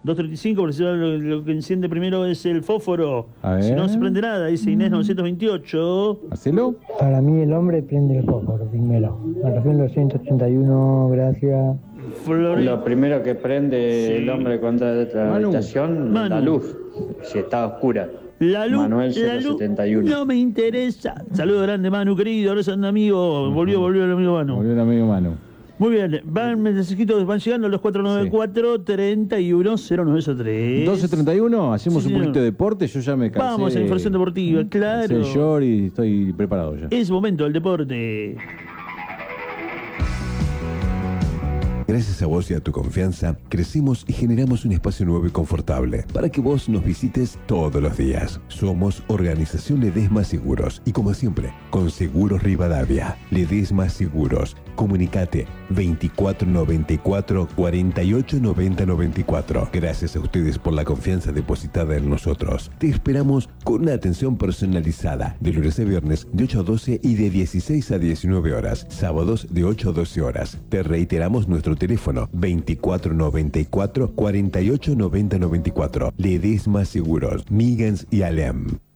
235, pero si lo que enciende primero es el fósforo. A ver. Si no se prende nada, dice Inés 928. Hacelo. Para mí el hombre prende el fósforo primero. La región 281, gracias. Lo primero que prende Sí. el hombre cuando entra a la Manu. habitación, Manu. la luz, si está oscura. La luz, Manuel la luz 071. no me interesa. Saludo grande, Manu, querido. Ahora son amigos. Volvió el amigo Manu. Volvió el amigo Manu. Muy bien, mensajitos, van llegando los 494-310903. 12:31, hacemos Sí, un señor. poquito de deporte, yo ya me cansé. Vamos a información deportiva, claro. El short y estoy preparado ya. Es momento del deporte. Gracias a vos y a tu confianza, crecimos y generamos un espacio nuevo y confortable para que vos nos visites todos los días. Somos Organización Ledesma Seguros y como siempre, con Seguros Rivadavia. Ledesma Seguros. Comunicate 2494 48 90 94. Gracias a ustedes por la confianza depositada en nosotros. Te esperamos con una atención personalizada de lunes a viernes de 8 a 12 y de 16 a 19 horas. Sábados de 8 a 12 horas. Te reiteramos nuestro teléfono 2494 48 90 94. Ledesma Seguros, Miggins y Alem.